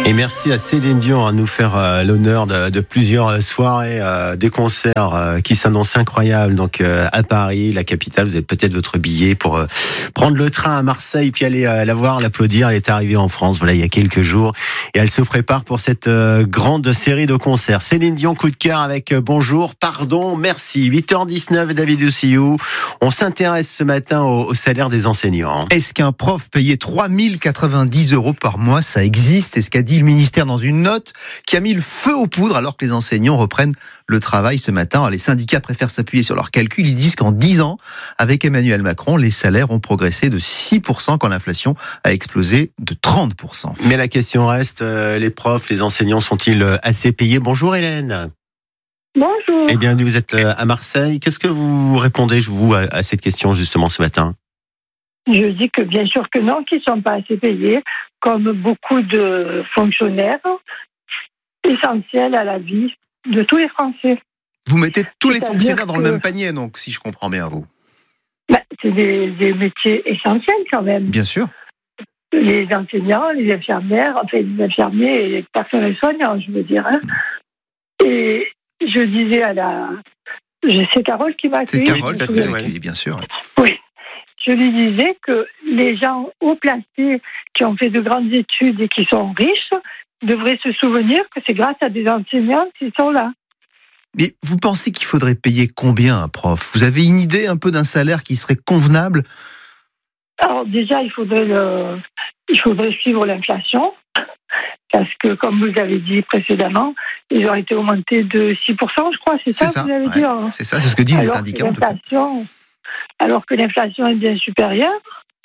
Et merci à Céline Dion de nous faire l'honneur de plusieurs soirées, des concerts qui s'annoncent incroyables. Donc à Paris, la capitale, vous avez peut-être votre billet pour prendre le train à Marseille puis aller la voir, l'applaudir. Elle est arrivée en France, voilà, il y a quelques jours, et elle se prépare pour cette grande série de concerts. Céline Dion, coup de cœur avec Bonjour, pardon, merci. 8h19, David Oussiou. On s'intéresse ce matin au salaire des enseignants. Est-ce qu'un prof payé 3 090 € par mois, ça existe ? Est-ce qu'a dit le ministère dans une note qui a mis le feu aux poudres alors que les enseignants reprennent le travail ce matin ? Alors, les syndicats préfèrent s'appuyer sur leurs calculs. Ils disent qu'en 10 ans, avec Emmanuel Macron, les salaires ont progressé de 6% quand l'inflation a explosé de 30%. Mais la question reste, les profs, les enseignants sont-ils assez payés ? Bonjour Hélène. Bonjour. Eh bien, vous êtes à Marseille. Qu'est-ce que vous répondez, vous, à cette question justement ce matin ? Je dis que bien sûr que non, qu'ils ne sont pas assez payés, comme beaucoup de fonctionnaires essentiels à la vie de tous les Français. Vous mettez tous les C'est-à-dire fonctionnaires dans le que- même panier, donc, si je comprends bien, vous. C'est des métiers essentiels quand même. Bien sûr. Les enseignants, les infirmières, enfin les infirmiers et les personnels soignants, je veux dire. Hein. Et je disais c'est Carole qui m'a C'est accueilli. Carole tout à qui fait, vous a ouais. accueilli, bien sûr. Oui. Je lui disais que les gens haut placés qui ont fait de grandes études et qui sont riches devraient se souvenir que c'est grâce à des enseignants qui sont là. Mais vous pensez qu'il faudrait payer combien un prof ? Vous avez une idée un peu d'un salaire qui serait convenable ? Alors déjà, il faudrait suivre l'inflation parce que, comme vous avez dit précédemment, ils ont été augmentés de 6%, je crois. C'est ça que vous avez ouais. dit. Hein. C'est ça, c'est ce que disent les Alors syndicats que en tout cas. Alors que l'inflation est bien supérieure.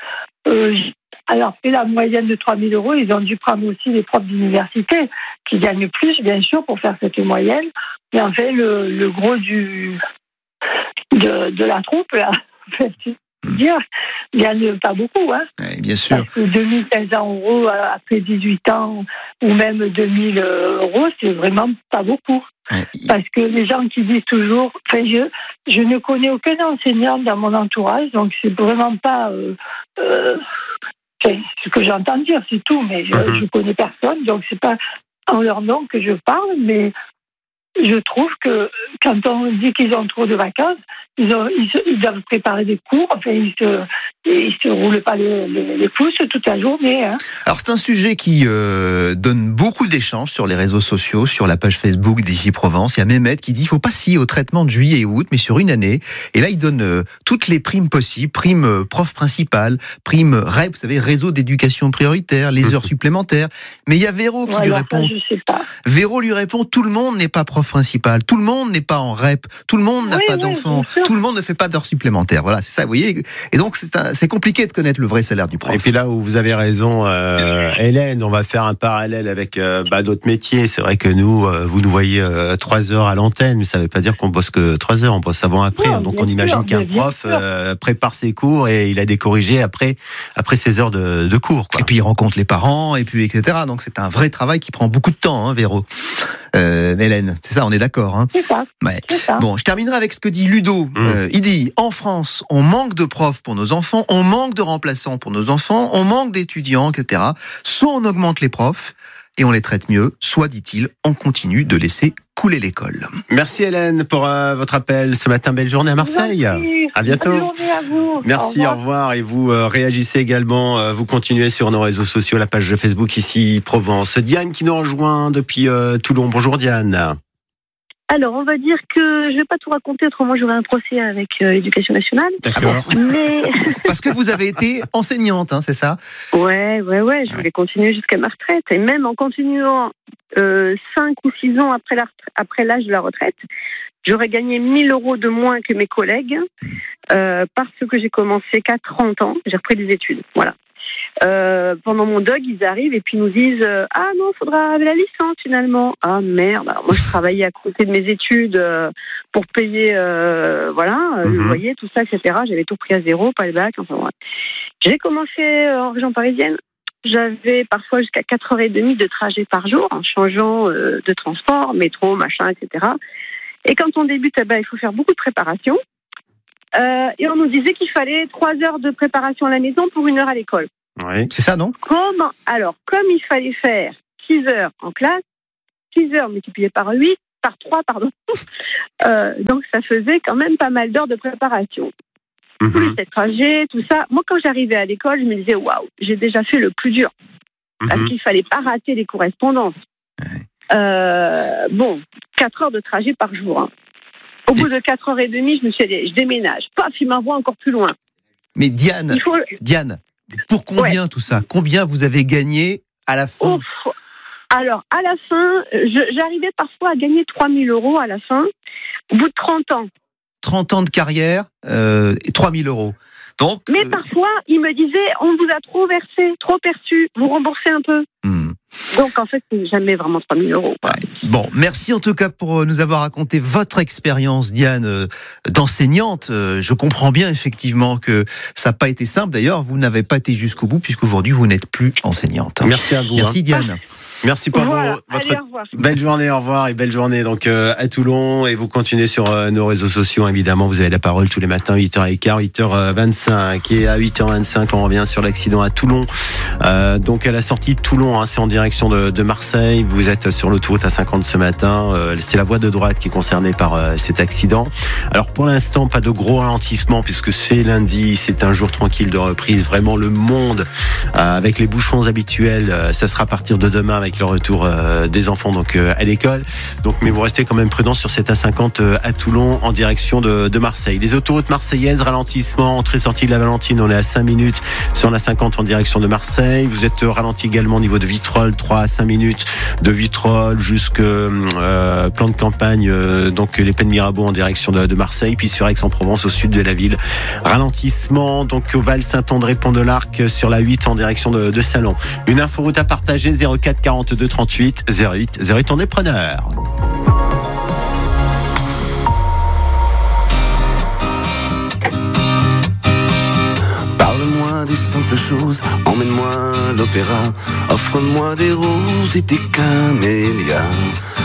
Alors que la moyenne de 3 000 €, ils ont dû prendre aussi les profs d'université qui gagnent plus, bien sûr, pour faire cette moyenne. Mais en fait, le gros de la troupe, là, en fait, dire, gagne pas beaucoup. Hein, Ouais, bien sûr. parce que 2 500 € après 18 ans ou même 2 000 €, c'est vraiment pas beaucoup. Ouais. Parce que les gens qui disent toujours... Enfin, je ne connais aucun enseignant dans mon entourage, donc c'est vraiment pas... ce que j'entends dire, c'est tout, mais je connais personne, donc c'est pas en leur nom que je parle, mais je trouve que quand on dit qu'ils ont trop de vacances, ils doivent préparer des cours, enfin ils se roulent pas les pouces toute la journée. Hein. Alors c'est un sujet qui donne beaucoup d'échanges sur les réseaux sociaux, sur la page Facebook d'Ici Provence. Il y a Mehmet qui dit il faut pas se fier au traitement de juillet et août, mais sur une année. Et là il donne toutes les primes possibles, prime prof principal, prime REP, vous savez, réseau d'éducation prioritaire, les heures supplémentaires. Mais il y a Véro qui lui répond. Ça, je sais pas. Véro lui répond tout le monde n'est pas prof principal, tout le monde n'est pas en REP, tout le monde n'a pas d'enfants, tout le monde ne fait pas d'heures supplémentaires. Voilà, c'est ça, vous voyez. Et donc c'est compliqué de connaître le vrai salaire du prof. Et puis là où vous avez raison, Hélène, on va faire un parallèle avec d'autres métiers. C'est vrai que nous, vous nous voyez 3 heures à l'antenne, mais ça ne veut pas dire qu'on bosse que 3 heures, on bosse avant après. Non, donc bien on imagine sûr, qu'un bien prof sûr. prépare ses cours et il a des corrigés après ses heures de cours. Quoi. Et puis il rencontre les parents, et puis etc. Donc c'est un vrai travail qui prend beaucoup de temps, hein, Véro. Hélène, c'est ça, on est d'accord. Hein. C'est ça. Ouais. C'est ça. Bon, je terminerai avec ce que dit Ludo. Il dit, en France, on manque de profs pour nos enfants, on manque de remplaçants pour nos enfants, on manque d'étudiants, etc. Soit on augmente les profs et on les traite mieux, soit, dit-il, on continue de laisser couler l'école. Merci Hélène pour votre appel ce matin. Belle journée à Marseille. À bientôt. Bonne journée à vous. Merci, au revoir. Et vous réagissez également, vous continuez sur nos réseaux sociaux, la page de Facebook Ici Provence. Diane qui nous rejoint depuis Toulon. Bonjour Diane. Alors, on va dire que je vais pas tout raconter, autrement j'aurai un procès avec l'Éducation nationale. D'accord. Mais Parce que vous avez été enseignante, hein, c'est ça ? ouais, je voulais continuer jusqu'à ma retraite. Et même en continuant 5 ou 6 ans après l'âge de la retraite, j'aurais gagné 1 000 € de moins que mes collègues parce que j'ai commencé qu'à 30 ans, j'ai repris des études. Voilà. Pendant mon DOG, ils arrivent et puis nous disent ah non, faudra la licence finalement. Ah merde, alors moi je travaillais à côté de mes études pour payer le loyer, tout ça, etc. J'avais tout pris à zéro, pas le bac, enfin voilà. J'ai commencé en région parisienne. J'avais parfois jusqu'à 4h30 de trajet par jour en changeant de transport, métro, machin, etc. Et quand on débute, il faut faire beaucoup de préparation. Et on nous disait qu'il fallait 3 heures de préparation à la maison pour 1 heure à l'école. Oui. C'est ça, non ? Comme il fallait faire 6 heures en classe, 6 heures multipliées par 3, donc ça faisait quand même pas mal d'heures de préparation. Plus les trajets, tout ça. Moi, quand j'arrivais à l'école, je me disais, waouh, j'ai déjà fait le plus dur. Parce qu'il fallait pas rater les correspondances. 4 heures de trajet par jour. Hein. Au bout de 4h30, je me suis dit, je déménage. Paf, il m'envoie encore plus loin. Mais Diane, pour combien tout ça? Combien vous avez gagné à la fin? Alors, à la fin, j'arrivais parfois à gagner 3 000 € à la fin, au bout de 30 ans. 30 ans de carrière et 3 000 €. Donc, mais parfois, il me disait, on vous a trop versé, trop perçu, vous remboursez un peu. Donc, en fait, c'est jamais vraiment 3 000 €. Ouais. Bon, merci en tout cas pour nous avoir raconté votre expérience, Diane, d'enseignante. Je comprends bien effectivement que ça n'a pas été simple. D'ailleurs, vous n'avez pas été jusqu'au bout puisqu'aujourd'hui, vous n'êtes plus enseignante. Merci à vous. Merci Diane. Merci pour votre belle journée, au revoir et belle journée donc à Toulon et vous continuez sur nos réseaux sociaux évidemment, vous avez la parole tous les matins 8h15, 8h25 et à 8h25 on revient sur l'accident à Toulon. Donc à la sortie de Toulon, c'est en direction de Marseille, vous êtes sur l'autoroute A50 ce matin, c'est la voie de droite qui est concernée par cet accident. Alors pour l'instant, pas de gros ralentissement puisque c'est lundi, c'est un jour tranquille de reprise, vraiment le monde avec les bouchons habituels, ça sera à partir de demain avec le retour des enfants donc à l'école. Donc mais vous restez quand même prudents sur cette A50 à Toulon en direction de Marseille. Les autoroutes marseillaises, ralentissement, entrée-sortie de la Valentine, on est à 5 minutes sur la 50 en direction de Marseille. Vous êtes ralenti également au niveau de Vitrolles, 3 à 5 minutes de Vitrolles jusque plan de campagne, donc les Pennes Mirabeau en direction de Marseille, puis sur Aix-en-Provence au sud de la ville. Ralentissement donc au Val Saint-André, Pont de l'Arc sur la 8 en direction de Salon. Une inforoute à partager 04 42 38 08 08 ton preneur. Parle-moi des simples choses, emmène-moi à l'opéra, offre-moi des roses et des camélias.